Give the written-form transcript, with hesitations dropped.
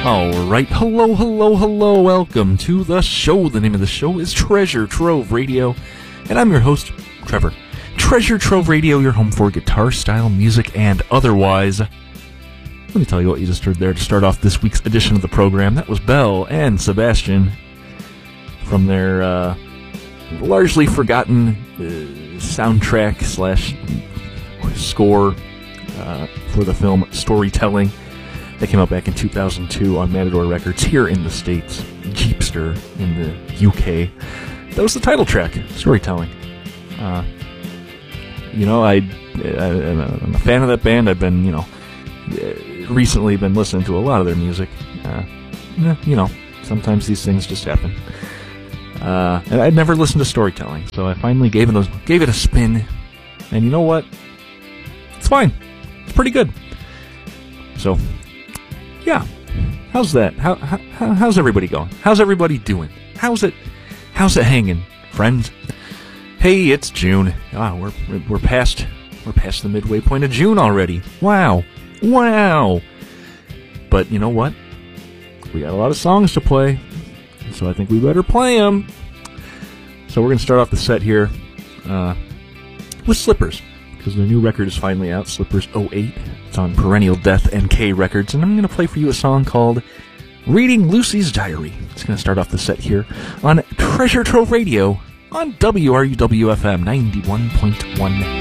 Alright, hello, welcome to the show. The name of the show is Treasure Trove Radio, and I'm your host, Trevor. Treasure Trove Radio, your home for guitar-style music and otherwise. Let me tell you what you just heard there to start off this week's edition of the program. That was Belle and Sebastian from their largely forgotten soundtrack slash score for the film Storytelling. That came out back in 2002 on Matador Records here in the States, Jeepster in the UK. That was the title track, Storytelling. I'm a fan of that band. I've been, recently been listening to a lot of their music. Sometimes these things just happen. And I'd never listened to Storytelling, so I finally gave it a spin. And you know what? It's fine. It's pretty good. So, yeah. How's that? How's everybody going? How's everybody doing? How's it hanging, friends? Hey, it's June. We're past the midway point of June already. Wow. But you know what? We got a lot of songs to play, so I think we better play them. So we're going to start off the set here with Slippers, because their new record is finally out, Slippers 08. It's on Perennial Death NK Records, and I'm going to play for you a song called Reading Lucy's Diary. It's going to start off the set here on Treasure Trove Radio on WRUW-FM 91.1.